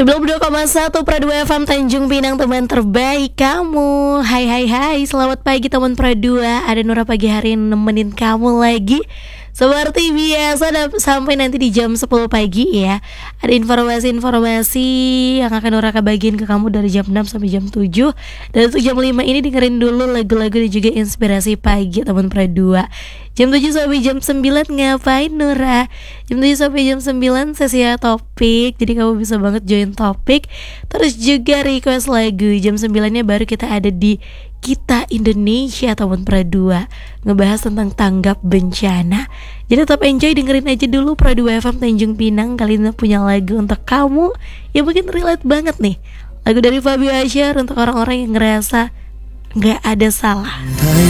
92,1 Pra 2 FM Tanjung Pinang, teman terbaik kamu. Hai, selamat pagi teman Pra 2. Ada Nura pagi hari yang nemenin kamu lagi seperti biasa sampai nanti di jam 10 pagi ya. Ada informasi-informasi yang akan Nura bagiin ke kamu dari jam 6 sampai jam 7. Dan untuk jam 5 ini dengerin dulu lagu-lagu dan juga inspirasi pagi teman Pra 2. Jam 7 sampai jam 9 ngapain Nura? Jam 7 sampai jam 9 sesi topik. Jadi kamu bisa banget join topik. Terus juga request lagu. Jam 9-nya baru kita ada di Kita Indonesia teman Pra 2, ngebahas tentang tanggap bencana. Jadi tetap enjoy, dengerin aja dulu Pra 2 FM Tanjung Pinang. Kali ini punya lagu untuk kamu yang mungkin relate banget nih. Lagu dari Fabio Asyar untuk orang-orang yang ngerasa gak ada salah.